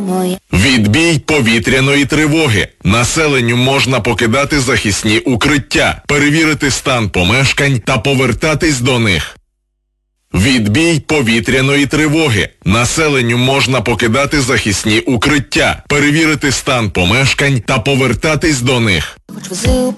Відбій повітряної тривоги. Населенню можна покидати захисні укриття, перевірити стан помешкань та повертатись до них. Відбій повітряної тривоги. Населенню можна покидати захисні укриття, перевірити стан помешкань та повертатись до них.